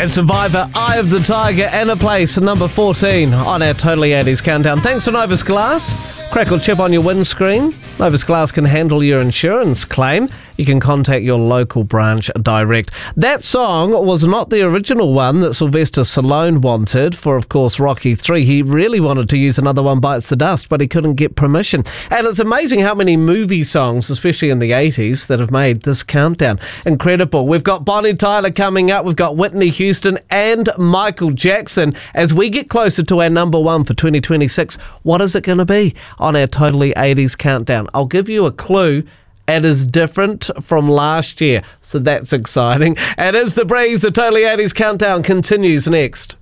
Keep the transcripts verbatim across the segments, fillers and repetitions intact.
And Survivor, Eye of the Tiger, and a place number fourteen on our Totally eighties countdown. Thanks to Novus Glass. Crackle chip on your windscreen. Novus Glass can handle your insurance claim. You can contact your local branch direct. That song was not the original one that Sylvester Stallone wanted for, of course, Rocky three. He really wanted to use Another One Bites the Dust, but he couldn't get permission. And it's amazing how many movie songs, especially in the eighties, that have made this countdown. Incredible. We've got Bonnie Tyler coming up. We've got Whitney Houston and Michael Jackson. As we get closer to our number one for twenty twenty-six, what is it going to be on our Totally eighties countdown? I'll give you a clue. It is different from last year, so that's exciting. And as the breeze, the Totally eighties countdown continues next.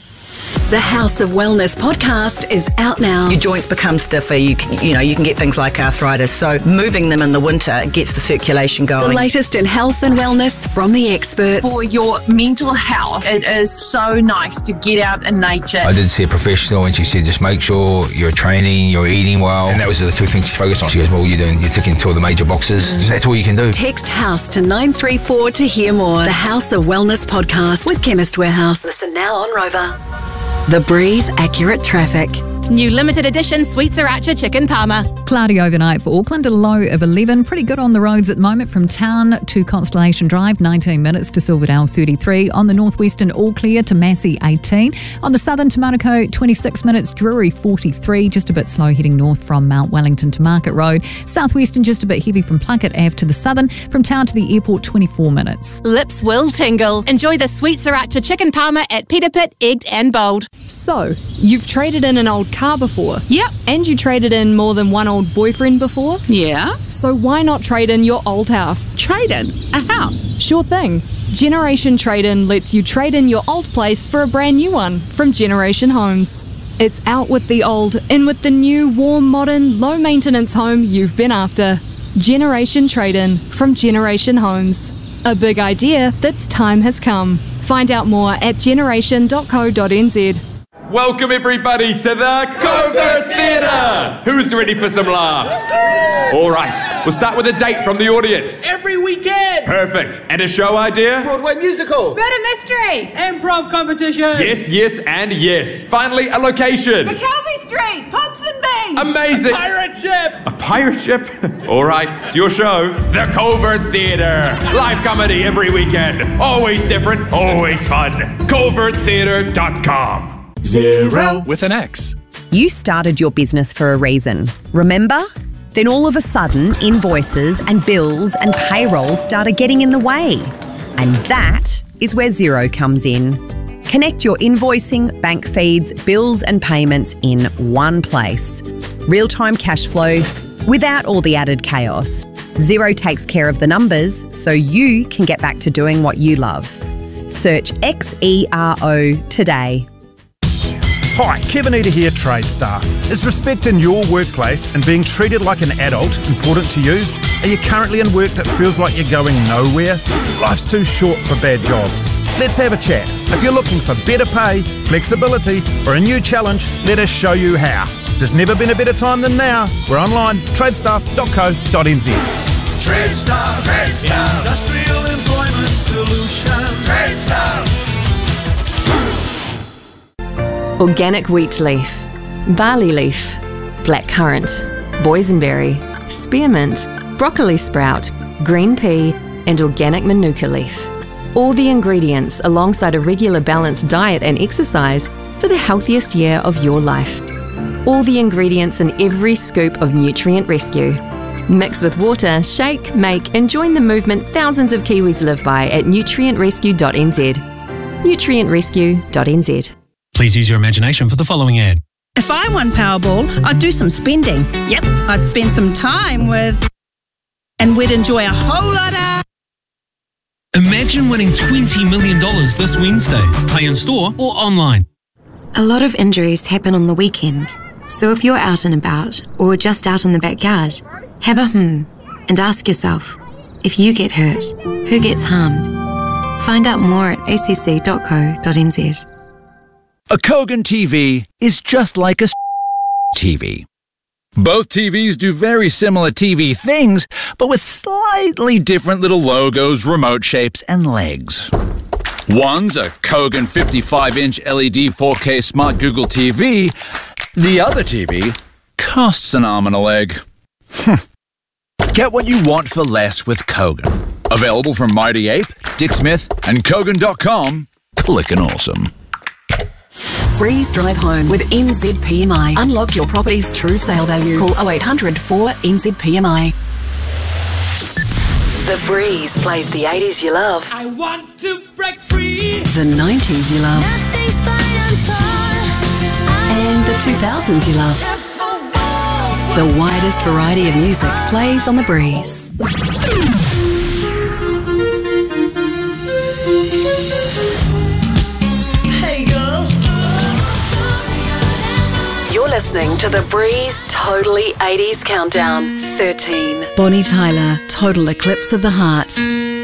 The House of Wellness podcast is out now. Your joints become stiffer. You can, you know, you can get things like arthritis. So moving them in the winter gets the circulation going. The latest in health and wellness from the experts. For your mental health, it is so nice to get out in nature. I did see a professional and she said, just make sure you're training, you're eating well. And that was the two things she focused on. She goes, well, you're doing, you're ticking two of the major boxes. Mm. That's all you can do. Text HOUSE to nine three four to hear more. The House of Wellness podcast with Chemist Warehouse. Listen now on Rover. The Breeze Accurate Traffic. New limited edition Sweet Sriracha Chicken Parma. Cloudy overnight for Auckland, a low of eleven. Pretty good on the roads at the moment from town to Constellation Drive, nineteen minutes to Silverdale, thirty-three. On the northwestern, all clear to Massey, eighteen. On the southern to Manukau, twenty-six minutes. Drury, forty-three. Just a bit slow heading north from Mount Wellington to Market Road. Southwestern, just a bit heavy from Plunkett Ave to the southern. From town to the airport, twenty-four minutes. Lips will tingle. Enjoy the Sweet Sriracha Chicken Parma at Peter Pitt, Egged and Bold. So, you've traded in an old car before? Yep. And you traded in more than one old boyfriend before? Yeah. So why not trade in your old house? Trade in a house? Sure thing. Generation Trade-In lets you trade in your old place for a brand new one from Generation Homes. It's out with the old, in with the new, warm, modern, low-maintenance home you've been after. Generation Trade-In from Generation Homes. A big idea that's time has come. Find out more at generation dot co dot n z. Welcome everybody to the Covert Theatre! Who's ready for some laughs? All right, we'll start with a date from the audience. Every weekend! Perfect. And a show idea? Broadway musical! Murder mystery! Improv competition! Yes, yes, and yes. Finally, a location. McKelvey Street! Ponsonby! Amazing! A pirate ship! A pirate ship? All right, it's your show. The Covert Theatre. Live comedy every weekend. Always different, always fun. covert theatre dot com. Zero with an X. You started your business for a reason, remember? Then all of a sudden, invoices and bills and payroll started getting in the way. And that is where Xero comes in. Connect your invoicing, bank feeds, bills and payments in one place. Real-time cash flow without all the added chaos. Xero takes care of the numbers so you can get back to doing what you love. Search X E R O today. Hi, Kevin Eater here, Trade Staff. Is respect in your workplace and being treated like an adult important to you? Are you currently in work that feels like you're going nowhere? Life's too short for bad jobs. Let's have a chat. If you're looking for better pay, flexibility, or a new challenge, let us show you how. There's never been a better time than now. We're online, trade staff dot co dot n z. TradeStaff, TradeStaff, Industrial Employment Solutions. TradeStaff. Organic wheat leaf, barley leaf, blackcurrant, boysenberry, spearmint, broccoli sprout, green pea, and organic manuka leaf. All the ingredients alongside a regular balanced diet and exercise for the healthiest year of your life. All the ingredients in every scoop of Nutrient Rescue. Mix with water, shake, make, and join the movement thousands of Kiwis live by at nutrient rescue dot n z. nutrient rescue dot n z. Please use your imagination for the following ad. If I won Powerball, I'd do some spending. Yep, I'd spend some time with... and we'd enjoy a whole lot of... Imagine winning twenty million dollars this Wednesday. Play in store or online. A lot of injuries happen on the weekend. So if you're out and about, or just out in the backyard, have a hmm and ask yourself, if you get hurt, who gets harmed? Find out more at a c c dot co dot n z. A Kogan T V is just like a T V. Both T Vs do very similar T V things, but with slightly different little logos, remote shapes, and legs. One's a Kogan fifty-five inch L E D four K Smart Google T V. The other T V costs an arm and a leg. Get what you want for less with Kogan. Available from Mighty Ape, Dick Smith, and Kogan dot com. Clickin' awesome. Breeze Drive Home with N Z P M I. Unlock your property's true sale value. Call oh eight hundred four N Z P M I. The Breeze plays the eighties you love. I want to break free. The nineties you love. Nothing's fine, I'm torn. And the two thousands you love. The widest variety of music plays on The Breeze. Hey girl. You're listening to The Breeze Totally eighties Countdown. thirteen. Bonnie Tyler, Total Eclipse of the Heart.